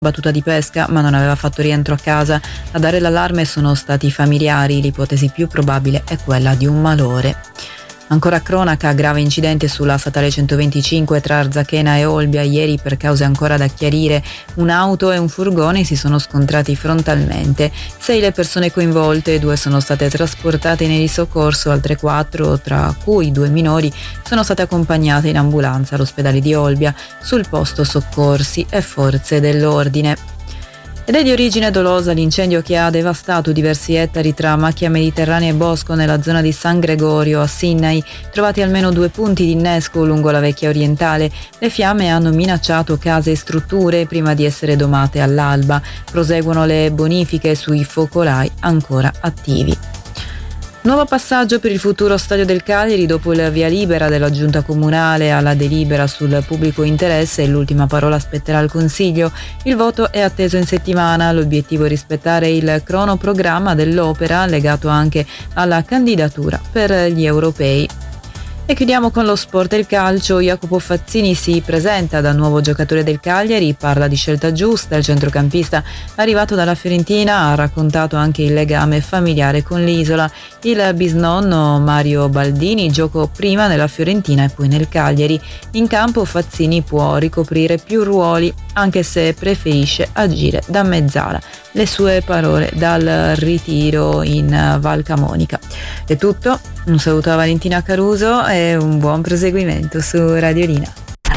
battuta di pesca, ma non aveva fatto rientro a casa. A dare l'allarme sono stati i familiari, l'ipotesi più probabile è quella di un malore. Ancora cronaca, grave incidente sulla statale 125 tra Arzachena e Olbia. Ieri, per cause ancora da chiarire, un'auto e un furgone si sono scontrati frontalmente. 6 le persone coinvolte, 2 sono state trasportate in elisoccorso, altre 4, tra cui 2 minori, sono state accompagnate in ambulanza all'ospedale di Olbia. Sul posto soccorsi e forze dell'ordine. Ed è di origine dolosa l'incendio che ha devastato diversi ettari tra macchia mediterranea e bosco nella zona di San Gregorio a Sinaai, trovati almeno 2 punti di innesco lungo la vecchia orientale. Le fiamme hanno minacciato case e strutture prima di essere domate all'alba. Proseguono le bonifiche sui focolai ancora attivi. Nuovo passaggio per il futuro stadio del Cagliari dopo il via libera della giunta comunale alla delibera sul pubblico interesse. L'ultima parola spetterà al Consiglio. Il voto è atteso in settimana. L'obiettivo è rispettare il cronoprogramma dell'opera legato anche alla candidatura per gli europei. E chiudiamo con lo sport e il calcio. Jacopo Fazzini si presenta da nuovo giocatore del Cagliari, parla di scelta giusta. Il centrocampista arrivato dalla Fiorentina ha raccontato anche il legame familiare con l'isola. Il bisnonno Mario Baldini giocò prima nella Fiorentina e poi nel Cagliari. In campo Fazzini può ricoprire più ruoli, anche se preferisce agire da mezzala. Le sue parole dal ritiro in Val Camonica. È tutto, un saluto a Valentina Caruso e un buon proseguimento su Radiolina.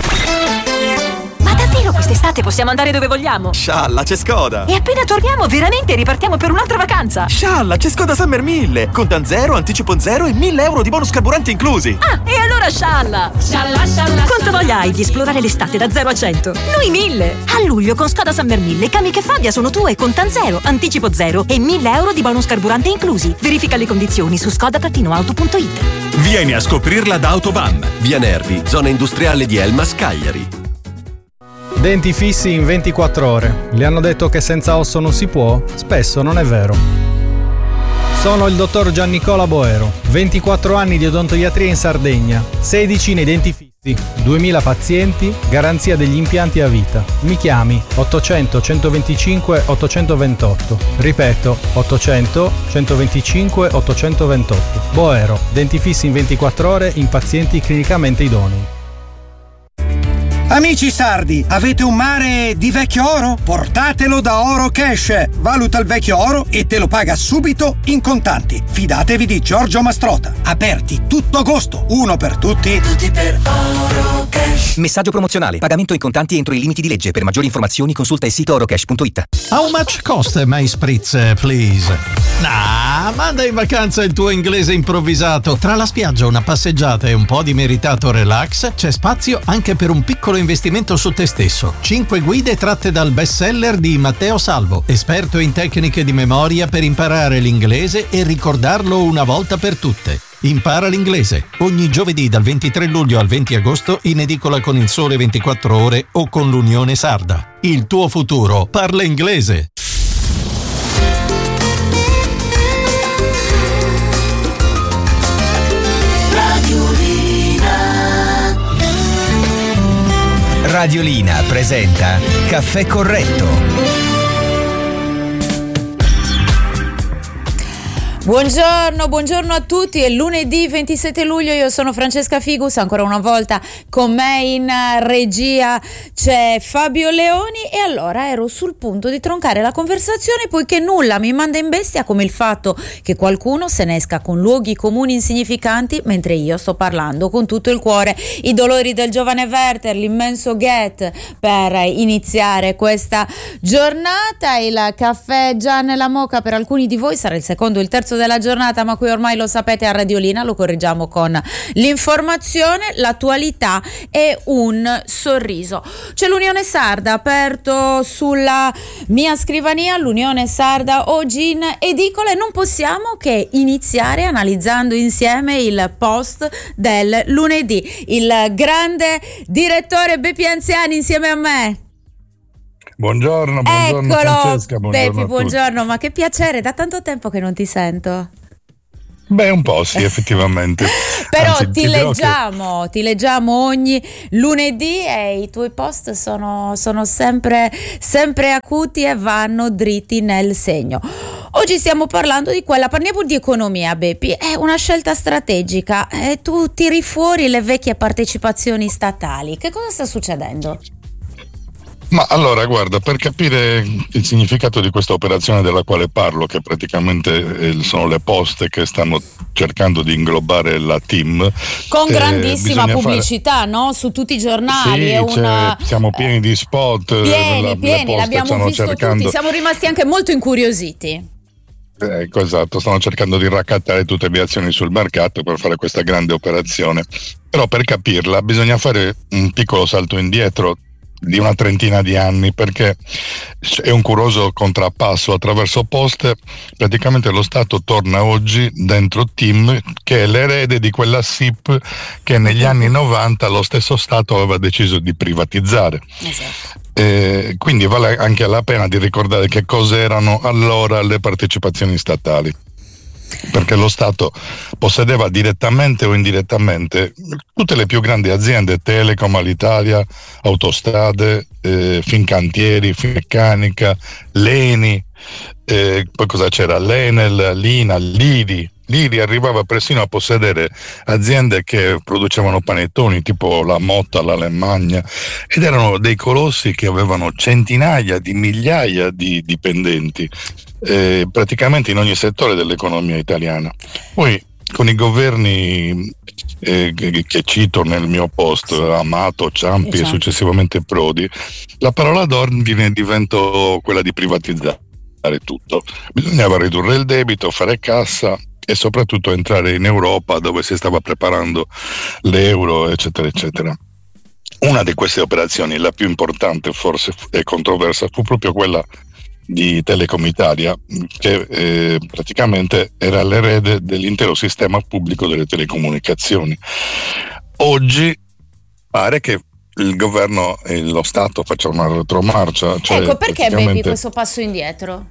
Ma davvero quest'estate possiamo andare dove vogliamo? Scialla, c'è Skoda! E appena torniamo veramente ripartiamo per un'altra vacanza! Scialla, c'è Skoda Summer 1000! Contan 0, anticipo 0 e 1.000 euro di bonus carburante inclusi! Ah, e allora scialla! Scialla, scialla! Quanta voglia hai di esplorare l'estate da 0 a 100? Noi 1000! A luglio con Skoda Summer 1000 i cami che Fabia sono tue, contan 0, anticipo 0 e 1.000 euro di bonus carburante inclusi. Verifica le condizioni su skoda-auto.it. Vieni a scoprirla da Autovan. Via Nervi, zona industriale di Elmas, Cagliari. Denti fissi in 24 ore. Le hanno detto che senza osso non si può? Spesso non è vero. Sono il dottor Giannicola Boero, 24 anni di odontoiatria in Sardegna, 16 nei denti fissi, 2000 pazienti, garanzia degli impianti a vita. Mi chiami 800 125 828. Ripeto, 800 125 828. Boero, denti fissi in 24 ore in pazienti clinicamente idonei. Amici sardi, avete un mare di vecchio oro? Portatelo da Oro Cash. Valuta il vecchio oro e te lo paga subito in contanti. Fidatevi di Giorgio Mastrota. Aperti tutto agosto. Uno per tutti. Tutti per Oro Cash. Messaggio promozionale. Pagamento in contanti entro i limiti di legge. Per maggiori informazioni consulta il sito orocash.it. How much cost my spritz, please? Manda in vacanza il tuo inglese improvvisato. Tra la spiaggia, una passeggiata e un po' di meritato relax, c'è spazio anche per un piccolo investimento su te stesso. 5 guide tratte dal bestseller di Matteo Salvo, esperto in tecniche di memoria per imparare l'inglese e ricordarlo una volta per tutte. Impara l'inglese ogni giovedì dal 23 luglio al 20 agosto in edicola con Il Sole 24 Ore o con l'Unione Sarda. Il tuo futuro parla inglese. Radiolina presenta Caffè Corretto. Buongiorno a tutti, è lunedì 27 luglio, io sono Francesca Figus, ancora una volta con me in regia c'è Fabio Leoni e allora ero sul punto di troncare la conversazione poiché nulla mi manda in bestia come il fatto che qualcuno se ne esca con luoghi comuni insignificanti mentre io sto parlando con tutto il cuore, i dolori del giovane Werther, l'immenso Goethe per iniziare questa giornata. Il caffè già nella moka per alcuni di voi sarà il secondo o il terzo della giornata, ma qui ormai lo sapete, a Radiolina lo correggiamo con l'informazione, l'attualità e un sorriso. C'è l'Unione Sarda aperto sulla mia scrivania, l'Unione Sarda oggi in edicola, e non possiamo che iniziare analizzando insieme il post del lunedì. Il grande direttore Beppi Anziani insieme a me. Buongiorno Eccolo, Francesca, buongiorno Beppi, buongiorno, ma che piacere, da tanto tempo che non ti sento. Beh, un po' sì, effettivamente. Però ti leggiamo ogni lunedì e i tuoi post sono sempre acuti e vanno dritti nel segno. Oggi stiamo parlando parliamo di economia, Beppi, è una scelta strategica, tu tiri fuori le vecchie partecipazioni statali, che cosa sta succedendo? Ma allora, guarda, per capire il significato di questa operazione della quale parlo, che praticamente sono le poste che stanno cercando di inglobare la TIM. Con grandissima pubblicità, no? Su tutti i giornali. Sì, siamo pieni di spot. Pieni, l'abbiamo visto tutti, siamo rimasti anche molto incuriositi. Ecco, esatto, stanno cercando di raccattare tutte le azioni sul mercato per fare questa grande operazione. Però per capirla bisogna fare un piccolo salto indietro di una trentina di anni, perché è un curioso contrappasso. Attraverso Poste praticamente lo Stato torna oggi dentro TIM, che è l'erede di quella SIP che negli anni 90 lo stesso Stato aveva deciso di privatizzare. Esatto. Quindi vale anche la pena di ricordare che cos'erano allora le partecipazioni statali, perché lo Stato possedeva direttamente o indirettamente tutte le più grandi aziende: Telecom, Alitalia, Autostrade, Fincantieri, Finmeccanica, l'ENI, poi cosa c'era? L'Enel, l'INA, l'IRI. L'IRI arrivava persino a possedere aziende che producevano panettoni tipo la Motta, l'Alemagna, ed erano dei colossi che avevano centinaia di migliaia di dipendenti, praticamente in ogni settore dell'economia italiana. Poi con i governi che cito nel mio post, Amato, Ciampi e successivamente Prodi, la parola d'ordine diventò quella di privatizzare tutto. Bisognava ridurre il debito, fare cassa e soprattutto entrare in Europa, dove si stava preparando l'euro, eccetera eccetera. Una di queste operazioni, la più importante forse e controversa, fu proprio quella di Telecom Italia, che praticamente era l'erede dell'intero sistema pubblico delle telecomunicazioni. Oggi pare che il governo e lo Stato facciano una retromarcia. Ecco, perché Beppi questo passo indietro?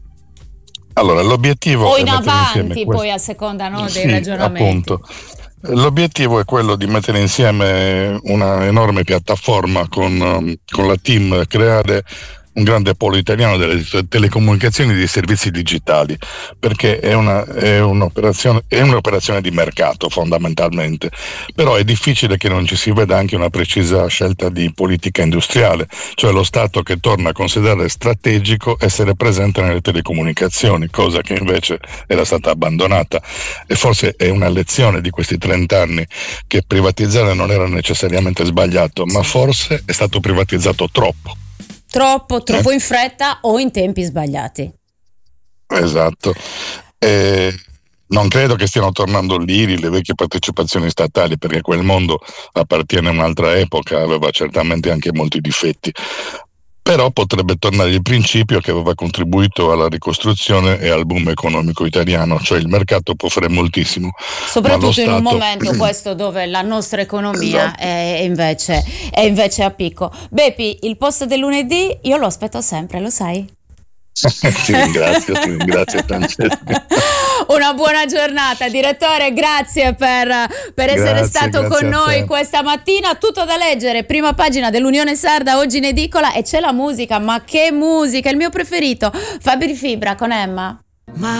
Allora, l'obiettivo o in avanti poi a seconda, no, dei ragionamenti. Appunto. L'obiettivo è quello di mettere insieme una enorme piattaforma con la TIM, creare un grande polo italiano delle telecomunicazioni e dei servizi digitali, perché è un'operazione di mercato fondamentalmente, però è difficile che non ci si veda anche una precisa scelta di politica industriale, cioè lo Stato che torna a considerare strategico essere presente nelle telecomunicazioni, cosa che invece era stata abbandonata, e forse è una lezione di questi 30 anni che privatizzare non era necessariamente sbagliato, ma forse è stato privatizzato troppo in fretta o in tempi sbagliati. Esatto. Non credo che stiano tornando l'IRI, le vecchie partecipazioni statali, perché quel mondo appartiene a un'altra epoca, aveva certamente anche molti difetti. Però potrebbe tornare il principio che aveva contribuito alla ricostruzione e al boom economico italiano, cioè il mercato può fare moltissimo. Soprattutto in un momento questo dove la nostra economia è invece a picco. Beppi, il post del lunedì io lo aspetto sempre, lo sai? Ti ringrazio Francesca. Una buona giornata, direttore, grazie per essere stato con noi questa mattina. Tutto da leggere, prima pagina dell'Unione Sarda oggi in edicola, e c'è la musica, ma che musica, il mio preferito, Fabri Fibra con Emma.